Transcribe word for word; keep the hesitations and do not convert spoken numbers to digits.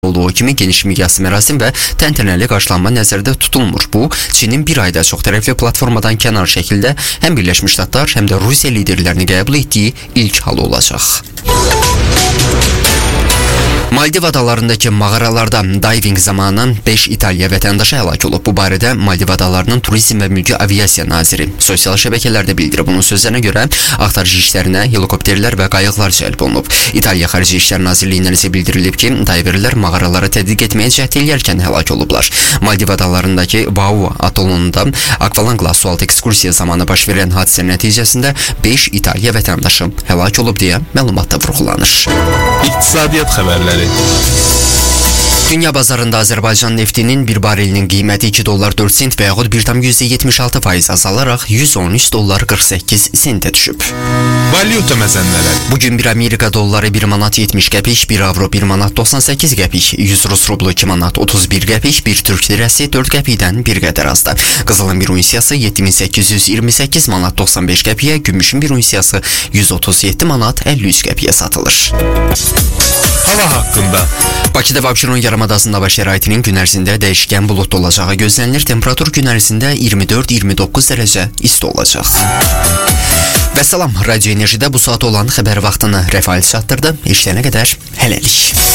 olduğu kimi geniş miqyaslı mərasim və təntənəli qarşılanma nəzərdə tutulmur. Bu, Çinin bir ayda çox tərəfli platformadan kənar şəkildə həm Birləşmiş Ştatlar, həm də Rusiya liderlərini qəbul etdiyi ilk hal olacaq. Maldiv adalarındakı mağaralarda diving zamanı beş İtaliya vətəndaşı həlak olub. Bu barədə Maldiv adalarının Turizm və Mülki Aviasiya naziri sosial şəbəkələrdə bildirib. Bunun sözlərinə görə axtarıcı işlərinə helikopterlər və qayıqlar cəlb olunub. İtaliya Xarici İşlər Nazirliyindən isə bildirilib ki, diverlər mağaraları tədqiq etməyə cəhd eləyərkən həlak olublar. Maldiv adalarındakı Vau atolununda akvalangla sualtı ekskursiya zamanı baş verən hadisə nəticəsində beş İtaliya vətəndaşı həlak olub deyə məlumatda vurğulanır. İqtisadiyyat xəbərləri. Dünya bazarında Azərbaycan neftinin bir barelinin qiyməti iki dollar dörd sent və yaxud bir tam yüzdə yetmiş altı faiz azalaraq yüz on üç dollar qırx səkkiz sentə düşüb. Valyuta məzənləri. Bugün bir Amerika dolları bir manat yetmiş qəpik, bir avro bir manat doxsan səkkiz qəpik, yüz Rus rublu iki manat otuz bir qəpik, bir Türk lirəsi dörd qəpikdən bir qədər azdır. Qızılın bir unsiyası yeddi min səkkiz yüz iyirmi səkkiz manat doxsan beş qəpiyə, gümüşün bir unsiyası yüz otuz yeddi manat əlli üç qəpiyə satılır. Hava haqqında. Bakıda və Abşeron yarımadasında hava şəraitinin gün ərzində dəyişkən buludlu olacağı gözlənilir. Temperatur gün ərzində iyirmi dörd iyirmi doqquz dərəcə isti olacaq. Və salam, Radio Enerjidə bu saat olan xəbər vaxtını Rəfail çatdırdı. İşləyənə qədər hələlik.